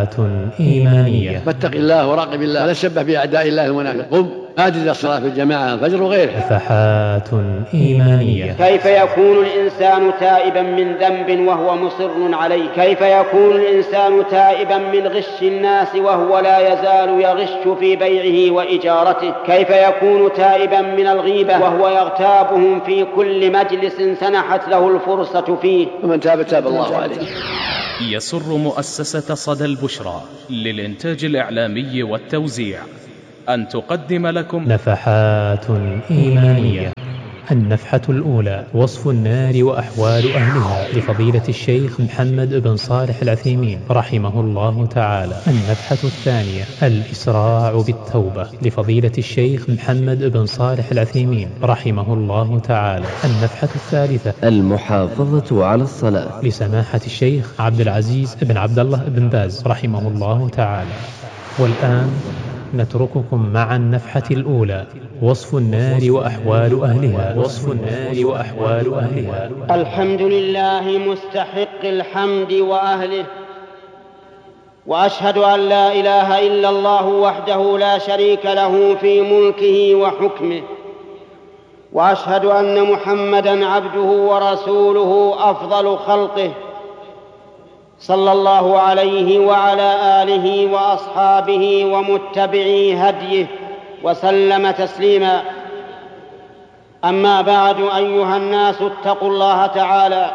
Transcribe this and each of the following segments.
إيمانية. فاتق الله وراقب الله ولا تشبه بأعداء الله المنافق. قم هاجد الصلاة في الجماعة الفجر وغيرها. نفحات إيمانية. كيف يكون الإنسان تائبا من ذنب وهو مصر عليه؟ كيف يكون الإنسان تائبا من غش الناس وهو لا يزال يغش في بيعه وإجارته؟ كيف يكون تائبا من الغيبة وهو يغتابهم في كل مجلس سنحت له الفرصة فيه؟ ومن تاب تاب الله عليه. يسر مؤسسة صدى البشرى للإنتاج الإعلامي والتوزيع أن تقدم لكم نفحات إيمانية. النفحة الأولى وصف النار وأحوال أهلها لفضيلة الشيخ محمد بن صالح العثيمين رحمه الله تعالى. النفحة الثانية الإسراع بالتوبة لفضيلة الشيخ محمد بن صالح العثيمين رحمه الله تعالى. النفحة الثالثة المحافظة على الصلاة لسماحة الشيخ عبد العزيز بن عبد الله بن باز رحمه الله تعالى. والآن نترككم مع النفحة الأولى وصف النار وأحوال أهلها. وصف النار وأحوال أهلها. الحمد لله مستحق الحمد وأهله، وأشهد أن لا إله إلا الله وحده لا شريك له في ملكه وحكمه، وأشهد أن محمدًا عبده ورسوله أفضل خلقه، صلى الله عليه وعلى آله وأصحابه ومتبعي هديه وسلم تسليما. أما بعد، أيها الناس اتقوا الله تعالى.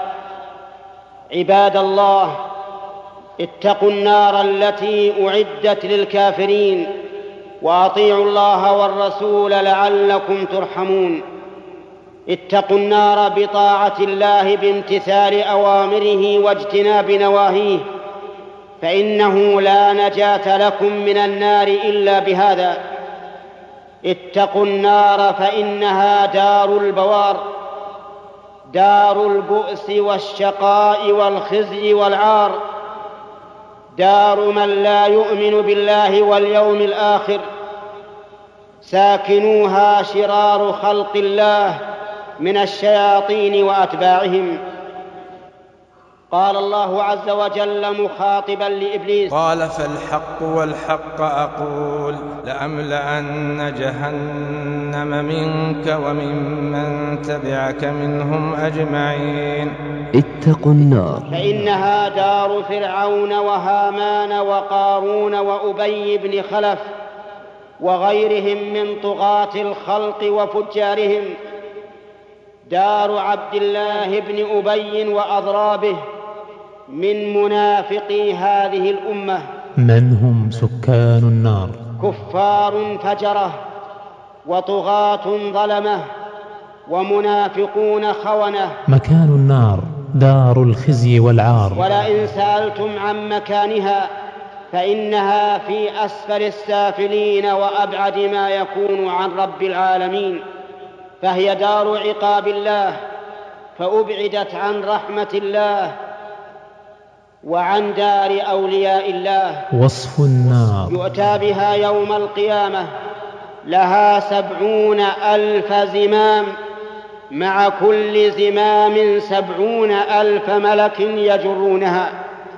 عباد الله، اتقوا النار التي أعدت للكافرين، وأطيعوا الله والرسول لعلكم ترحمون. اتقوا النار بطاعة الله بامتثال أوامره واجتناب نواهيه، فإنه لا نجاة لكم من النار إلا بهذا. اتقوا النار فإنها دار البوار، دار البؤس والشقاء والخزي والعار، دار من لا يؤمن بالله واليوم الآخر. ساكنوها شرار خلق الله من الشياطين وأتباعهم. قال الله عز وجل مخاطبا لإبليس: قال فالحق والحق أقول لأملأن جهنم منك وممن تبعك منهم أجمعين. اتقوا النار فإنها دار فرعون وهامان وقارون وأبي بن خلف وغيرهم من طغاة الخلق وفجارهم، دار عبد الله بن أبي وأضرابه من منافقي هذه الأمة. من هم سكان النار؟ كفار فجرة، وطغاة ظلمة، ومنافقون خونة. مكان النار دار الخزي والعار. ولئن سألتم عن مكانها فإنها في أسفل السافلين وأبعد ما يكون عن رب العالمين، فهي دار عقاب الله، فأبعدت عن رحمة الله وعن دار أولياء الله. وصف النار يؤتى بها يوم القيامة، لها 70,000 زمام، مع كل زمام 70,000 ملك يجرونها.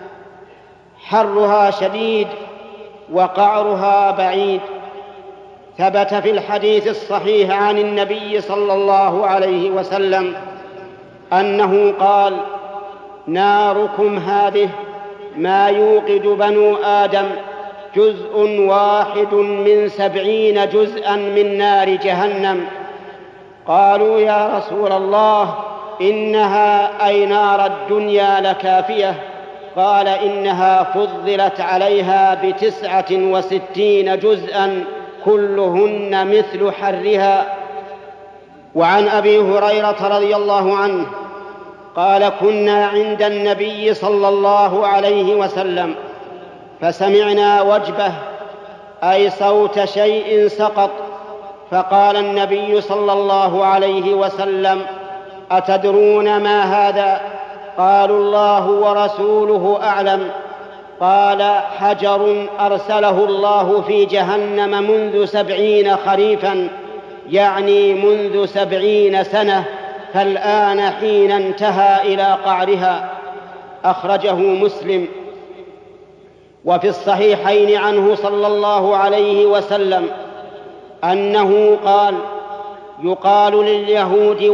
حرها شديد وقعرها بعيد. ثبت في الحديث الصحيح عن النبي صلى الله عليه وسلم أنه قال: ناركم هذه ما يوقد بنو آدم جزء واحد من 70 جزءا من نار جهنم. قالوا: يا رسول الله، إنها أي نار الدنيا لكافية؟ قال: إنها فضلت عليها ب69 جزءا كلهن مثل حرها. وعن أبي هريرة رضي الله عنه قال: كنا عند النبي صلى الله عليه وسلم فسمعنا وجبة، أي صوت شيء سقط، فقال النبي صلى الله عليه وسلم: أتدرون ما هذا؟ قالوا: الله ورسوله أعلم. قال: حجر أرسله الله في جهنم منذ 70 خريفا، يعني منذ 70 سنة، فالآن حين انتهى إلى قعرها. أخرجه مسلم. وفي الصحيحين عنه صلى الله عليه وسلم أنه قال: يقال لليهود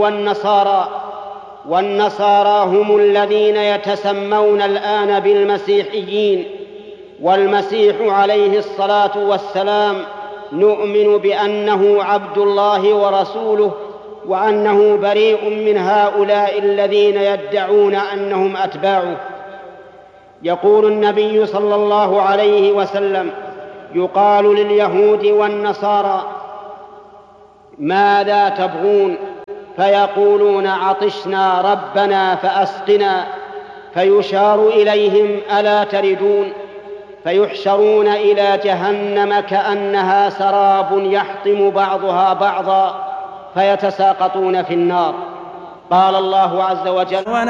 والنصارى هم الذين يتسمون الآن بالمسيحيين، والمسيح عليه الصلاة والسلام نؤمن بأنه عبد الله ورسوله، وأنه بريء من هؤلاء الذين يدعون أنهم أتباعه. يقول النبي صلى الله عليه وسلم: يقال لليهود والنصارى: ماذا تبغون؟ فيقولون: عطشنا ربنا فأسقنا، فيشار إليهم: ألا تردون؟ فيحشرون إلى جهنم كأنها سراب يحطم بعضها بعضا، فيتساقطون في النار. قال الله عز وجل: